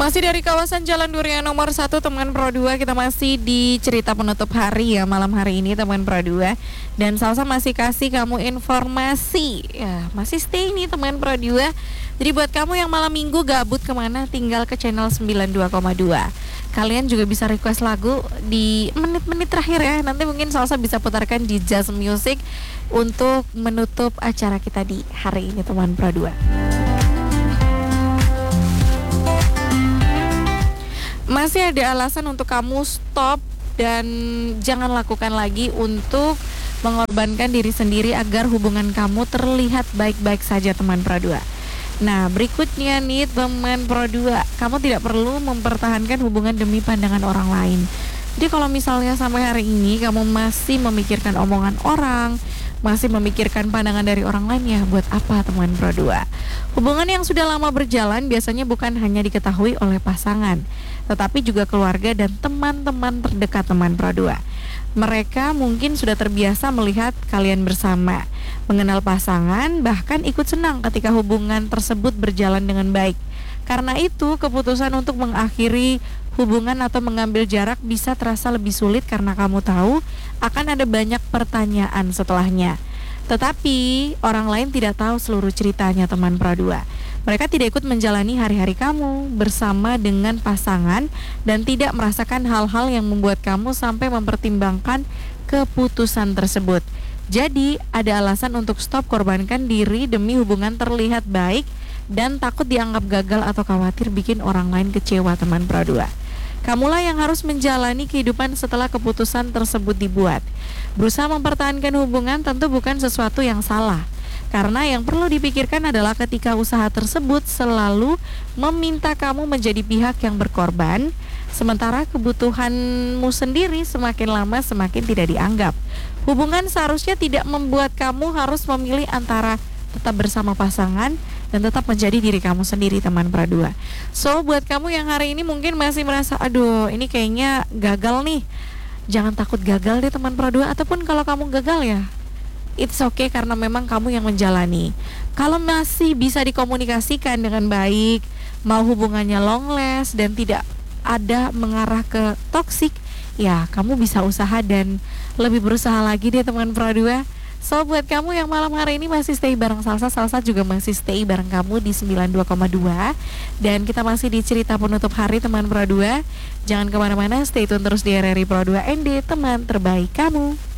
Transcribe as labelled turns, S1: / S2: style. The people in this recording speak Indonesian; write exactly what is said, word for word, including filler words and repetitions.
S1: Masih dari kawasan Jalan Durian nomor satu teman Pro dua, kita masih di cerita penutup hari ya malam hari ini teman Pro dua. Dan Salsa masih kasih kamu informasi ya, masih stay nih teman Pro dua. Jadi buat kamu yang malam minggu gabut kemana, tinggal ke channel sembilan puluh dua koma dua. Kalian juga bisa request lagu di menit-menit terakhir ya. Nanti mungkin Salsa bisa putarkan di Jazz Music untuk menutup acara kita di hari ini teman Pro dua. Masih ada alasan untuk kamu stop dan jangan lakukan lagi untuk mengorbankan diri sendiri agar hubungan kamu terlihat baik-baik saja teman Pro dua. Nah, berikutnya nih teman Pro dua, kamu tidak perlu mempertahankan hubungan demi pandangan orang lain. Jadi kalau misalnya sampai hari ini kamu masih memikirkan omongan orang, masih memikirkan pandangan dari orang lain, ya buat apa teman Pro dua? Hubungan yang sudah lama berjalan biasanya bukan hanya diketahui oleh pasangan, tetapi juga keluarga dan teman-teman terdekat teman Pro dua. Mereka mungkin sudah terbiasa melihat kalian bersama, mengenal pasangan, bahkan ikut senang ketika hubungan tersebut berjalan dengan baik. Karena itu, keputusan untuk mengakhiri hubungan atau mengambil jarak bisa terasa lebih sulit karena kamu tahu akan ada banyak pertanyaan setelahnya. Tetapi orang lain tidak tahu seluruh ceritanya teman Pro dua. Mereka tidak ikut menjalani hari-hari kamu bersama dengan pasangan dan tidak merasakan hal-hal yang membuat kamu sampai mempertimbangkan keputusan tersebut. Jadi ada alasan untuk stop, korbankan diri demi hubungan terlihat baik dan takut dianggap gagal atau khawatir bikin orang lain kecewa teman Pro dua. Kamulah yang harus menjalani kehidupan setelah keputusan tersebut dibuat. Berusaha mempertahankan hubungan tentu bukan sesuatu yang salah, karena yang perlu dipikirkan adalah ketika usaha tersebut selalu meminta kamu menjadi pihak yang berkorban, sementara kebutuhanmu sendiri semakin lama semakin tidak dianggap. Hubungan seharusnya tidak membuat kamu harus memilih antara tetap bersama pasangan dan tetap menjadi diri kamu sendiri teman Pro dua. So buat kamu yang hari ini mungkin masih merasa aduh ini kayaknya gagal nih, jangan takut gagal deh teman Pro dua. Ataupun kalau kamu gagal ya it's okay, karena memang kamu yang menjalani. Kalau masih bisa dikomunikasikan dengan baik, mau hubungannya long last dan tidak ada mengarah ke toksik, ya kamu bisa usaha dan lebih berusaha lagi deh teman Pro dua. So buat kamu yang malam hari ini masih stay bareng Salsa, Salsa juga masih stay bareng kamu di sembilan puluh dua koma dua. Dan kita masih di cerita penutup hari teman Pro dua. Jangan kemana-mana, stay tune terus di R R I Pro dua N D, teman terbaik kamu.